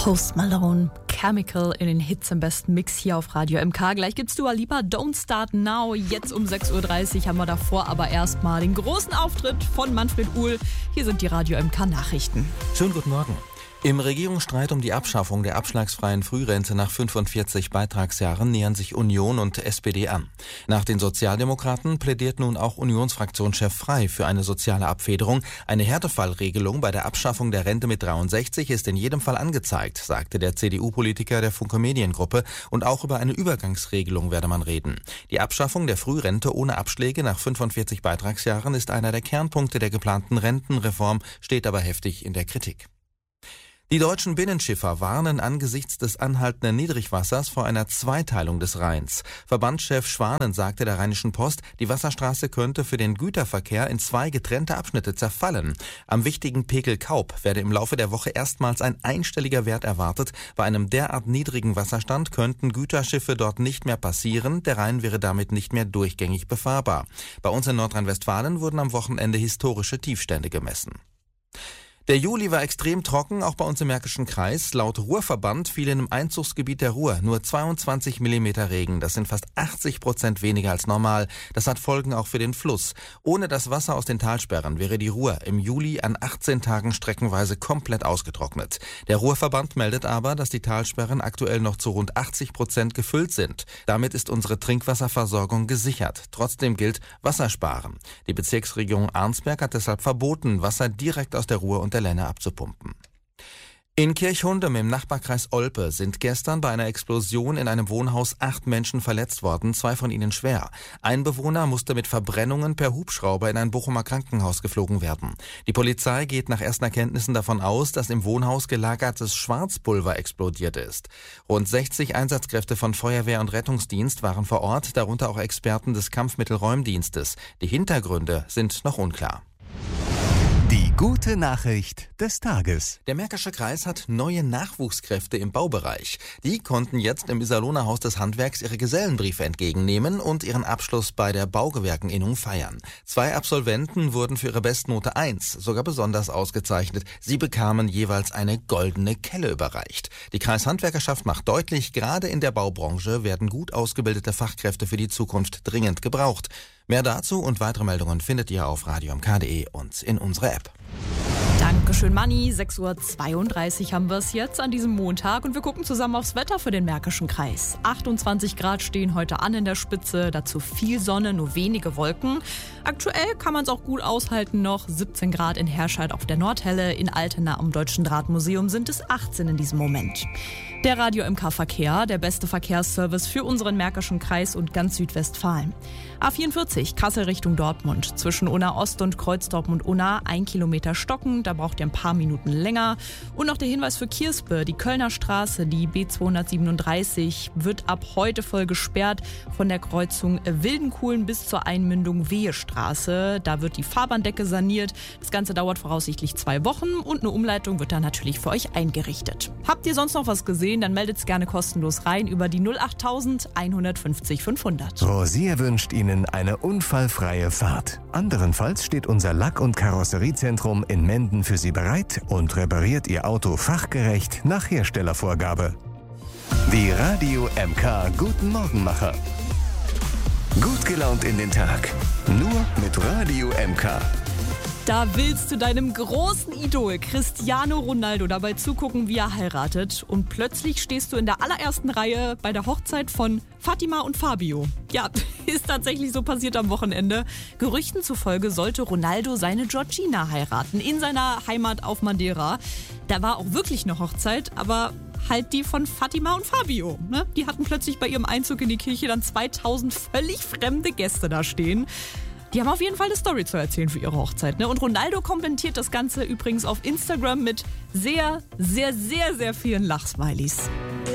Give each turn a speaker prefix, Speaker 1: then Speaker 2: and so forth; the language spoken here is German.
Speaker 1: Post Malone, Chemical in den Hits im besten Mix hier auf Radio MK. Gleich gibt's Dua Lipa, Don't Start Now. Jetzt um 6.30 Uhr haben wir davor aber erstmal den großen Auftritt von Manfred Uhl. Hier sind die Radio MK Nachrichten.
Speaker 2: Schönen guten Morgen. Im Regierungsstreit um die Abschaffung der abschlagsfreien Frührente nach 45 Beitragsjahren nähern sich Union und SPD an. Nach den Sozialdemokraten plädiert nun auch Unionsfraktionschef Frey für eine soziale Abfederung. Eine Härtefallregelung bei der Abschaffung der Rente mit 63 ist in jedem Fall angezeigt, sagte der CDU-Politiker der Funke Mediengruppe. Und auch über eine Übergangsregelung werde man reden. Die Abschaffung der Frührente ohne Abschläge nach 45 Beitragsjahren ist einer der Kernpunkte der geplanten Rentenreform, steht aber heftig in der Kritik. Die deutschen Binnenschiffer warnen angesichts des anhaltenden Niedrigwassers vor einer Zweiteilung des Rheins. Verbandschef Schwanen sagte der Rheinischen Post, die Wasserstraße könnte für den Güterverkehr in 2 getrennte Abschnitte zerfallen. Am wichtigen Pegel Kaub werde im Laufe der Woche erstmals ein einstelliger Wert erwartet. Bei einem derart niedrigen Wasserstand könnten Güterschiffe dort nicht mehr passieren. Der Rhein wäre damit nicht mehr durchgängig befahrbar. Bei uns in Nordrhein-Westfalen wurden am Wochenende historische Tiefstände gemessen. Der Juli war extrem trocken, auch bei uns im Märkischen Kreis. Laut Ruhrverband fielen im Einzugsgebiet der Ruhr nur 22 Millimeter Regen. Das sind fast 80% weniger als normal. Das hat Folgen auch für den Fluss. Ohne das Wasser aus den Talsperren wäre die Ruhr im Juli an 18 Tagen streckenweise komplett ausgetrocknet. Der Ruhrverband meldet aber, dass die Talsperren aktuell noch zu rund 80% gefüllt sind. Damit ist unsere Trinkwasserversorgung gesichert. Trotzdem gilt Wassersparen. Die Bezirksregierung Arnsberg hat deshalb verboten, Wasser direkt aus der Ruhr und der Lenne abzupumpen. In Kirchhundem im Nachbarkreis Olpe sind gestern bei einer Explosion in einem Wohnhaus 8 Menschen verletzt worden, 2 von ihnen schwer. Ein Bewohner musste mit Verbrennungen per Hubschrauber in ein Bochumer Krankenhaus geflogen werden. Die Polizei geht nach ersten Erkenntnissen davon aus, dass im Wohnhaus gelagertes Schwarzpulver explodiert ist. Rund 60 Einsatzkräfte von Feuerwehr und Rettungsdienst waren vor Ort, darunter auch Experten des Kampfmittelräumdienstes. Die Hintergründe sind noch unklar.
Speaker 3: Die gute Nachricht des Tages.
Speaker 2: Der Märkische Kreis hat neue Nachwuchskräfte im Baubereich. Die konnten jetzt im Iserlohner Haus des Handwerks ihre Gesellenbriefe entgegennehmen und ihren Abschluss bei der Baugewerkeninnung feiern. 2 Absolventen wurden für ihre Bestnote 1 sogar besonders ausgezeichnet. Sie bekamen jeweils eine goldene Kelle überreicht. Die Kreishandwerkerschaft macht deutlich, gerade in der Baubranche werden gut ausgebildete Fachkräfte für die Zukunft dringend gebraucht. Mehr dazu und weitere Meldungen findet ihr auf radiomk.de und in unserer App.
Speaker 1: Dankeschön, Manni. 6.32 Uhr haben wir es jetzt an diesem Montag und wir gucken zusammen aufs Wetter für den Märkischen Kreis. 28 Grad stehen heute an in der Spitze, dazu viel Sonne, nur wenige Wolken. Aktuell kann man es auch gut aushalten noch. 17 Grad in Herscheid auf der Nordhelle, in Altena am Deutschen Drahtmuseum sind es 18 in diesem Moment. Der Radio MK Verkehr, der beste Verkehrsservice für unseren Märkischen Kreis und ganz Südwestfalen. A44 Kassel Richtung Dortmund, zwischen Unna Ost und Kreuz Dortmund-Unna 1 Kilometer stocken, da braucht ihr ein paar Minuten länger. Und noch der Hinweis für Kirspe, die Kölner Straße, die B237, wird ab heute voll gesperrt von der Kreuzung Wildenkuhlen bis zur Einmündung Wehestraße. Da wird die Fahrbahndecke saniert. Das Ganze dauert voraussichtlich 2 Wochen und eine Umleitung wird dann natürlich für euch eingerichtet. Habt ihr sonst noch was gesehen, dann meldet es gerne kostenlos rein über die 08000 150 500.
Speaker 3: Rosier wünscht Ihnen eine unfallfreie Fahrt. Anderenfalls steht unser Lack- und Karosseriezentrum in Menden für Sie bereit und repariert Ihr Auto fachgerecht nach Herstellervorgabe. Die Radio MK Guten Morgenmacher. Gut gelaunt in den Tag. Nur mit Radio MK.
Speaker 1: Da willst du deinem großen Idol Cristiano Ronaldo dabei zugucken, wie er heiratet. Und plötzlich stehst du in der allerersten Reihe bei der Hochzeit von Fatima und Fabio. Ja, ist tatsächlich so passiert am Wochenende. Gerüchten zufolge sollte Ronaldo seine Georgina heiraten in seiner Heimat auf Madeira. Da war auch wirklich eine Hochzeit, aber halt die von Fatima und Fabio. Ne? Die hatten plötzlich bei ihrem Einzug in die Kirche dann 2000 völlig fremde Gäste da stehen. Die haben auf jeden Fall eine Story zu erzählen für ihre Hochzeit. Ne? Und Ronaldo kommentiert das Ganze übrigens auf Instagram mit sehr, sehr, sehr, sehr vielen Lachsmilies.